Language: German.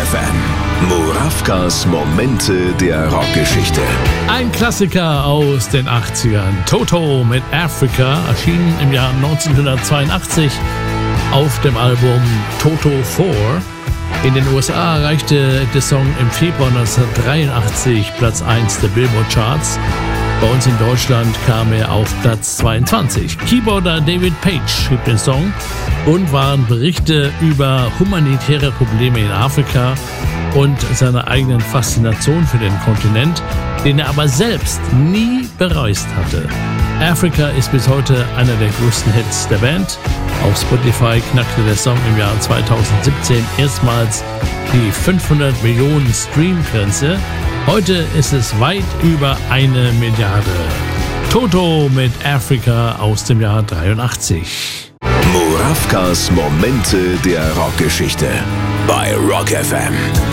FM. Murawkas Momente der Rockgeschichte. Ein Klassiker aus den 80ern. Toto mit Africa erschien im Jahr 1982 auf dem Album Toto 4. In den USA erreichte der Song im Februar 1983 Platz 1 der Billboard Charts. Bei uns in Deutschland kam er auf Platz 22. Keyboarder David Page schrieb den Song und waren Berichte über humanitäre Probleme in Afrika und seine eigenen Faszination für den Kontinent, den er aber selbst nie bereist hatte. Africa ist bis heute einer der größten Hits der Band. Auf Spotify knackte der Song im Jahr 2017 erstmals die 500 Millionen Stream-Grenze. Heute ist es weit über 1 Milliarde. Toto mit Africa aus dem Jahr 83. Murawkas Momente der Rockgeschichte bei Rock FM.